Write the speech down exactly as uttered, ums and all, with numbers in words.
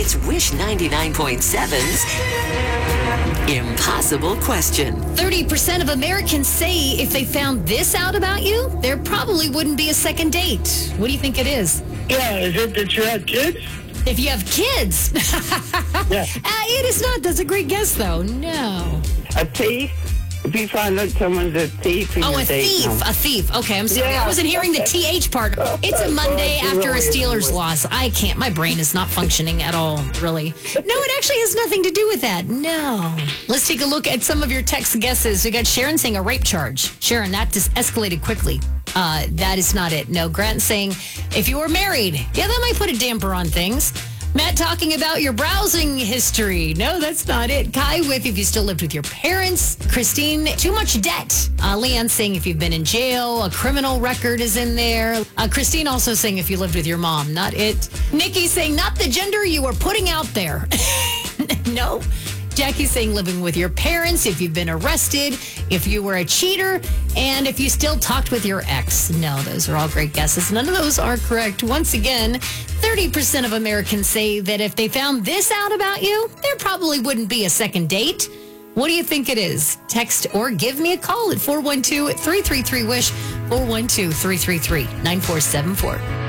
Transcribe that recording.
It's Wish ninety-nine point seven's Impossible Question. thirty percent of Americans say if they found this out about you, there probably wouldn't be a second date. What do you think it is? Yeah, is it that you have kids? If you have kids. Yeah. Uh, it is not. That's a great guess, though. No. A thief? If you find out someone's a thief, Oh, you're a dating thief. them. A thief. Okay, I'm sorry. Yeah. I wasn't hearing the T H part. It's a Monday after a Steelers loss. I can't. My brain is not functioning at all, really. No, it actually has nothing to do with that. No. Let's take a look at some of your text guesses. We got Sharon saying a rape charge. Sharon, that just escalated quickly. Uh, that is not it. No. Grant saying if you were married. Yeah, that might put a damper on things. Matt talking about your browsing history. No, that's not it. Kai with if you still lived with your parents. Christine, too much debt. Uh, Leanne saying if you've been in jail. A criminal record is in there. Uh, Christine also saying if you lived with your mom. Not it. Nikki saying not the gender you were putting out there. No. Jackie saying living with your parents, if you've been arrested, if you were a cheater, and if you still talked with your ex. No, those are all great guesses. None of those are correct. Once again, thirty percent of Americans say that if they found this out about you, there probably wouldn't be a second date. What do you think it is? Text or give me a call at four one two, three three three, WISH, four one two, three three three, nine four seven four.